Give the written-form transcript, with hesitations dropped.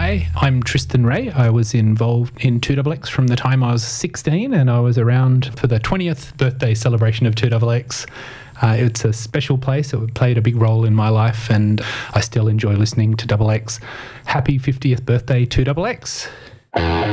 Hi, I'm Tristan Ray. I was involved in 2XX from the time I was 16, and I was around for the 20th birthday celebration of 2XX. It's a special place. It played a big role in my life, and I still enjoy listening to XX. Happy 50th birthday, 2XX.